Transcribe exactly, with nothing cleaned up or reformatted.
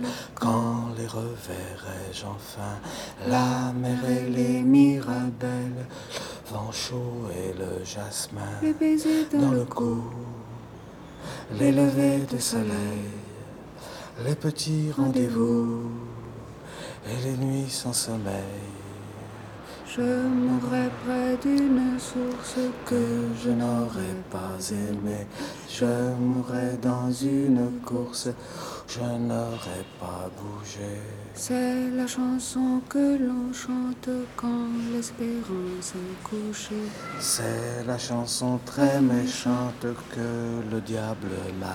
Quand les reverrai-je enfin, la mer et les mirabelles, le vent chaud et le jasmin, les baisers dans, dans le le cou, cou, les levées de soleil, les petits rendez-vous et les nuits sans sommeil. Je mourrai près d'une source Que je n'aurais pas aimé, je mourrai dans une course, je n'aurais pas bougé. C'est la chanson que l'on chante quand l'espérance est couchée. C'est la chanson très méchante que le diable m'a